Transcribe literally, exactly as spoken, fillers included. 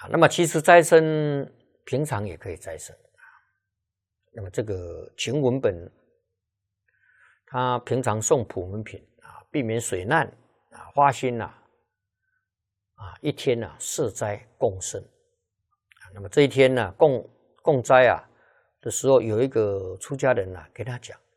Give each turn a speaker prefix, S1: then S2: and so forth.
S1: 啊。那么其实斋生平常也可以斋生啊。那么这个秦文本，他平常送普门品啊，避免水难啊，花心呐啊，一天呐、啊、设斋供圣啊。那么这一天呢、啊、供供斋啊的时候，有一个出家人呐、啊、给他讲。